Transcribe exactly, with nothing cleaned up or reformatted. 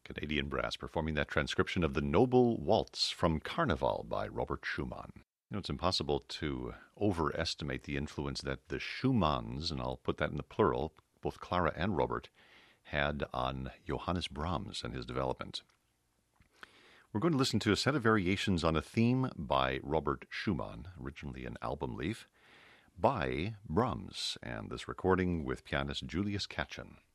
Canadian Brass performing that transcription of the Noble Waltz from Carnival by Robert Schumann. You know, it's impossible to overestimate the influence that the Schumanns, and I'll put that in the plural, both Clara and Robert, had on Johannes Brahms and his development. We're going to listen to a set of variations on a theme by Robert Schumann, originally an album leaf, by Brahms, and this recording with pianist Julius Katchen.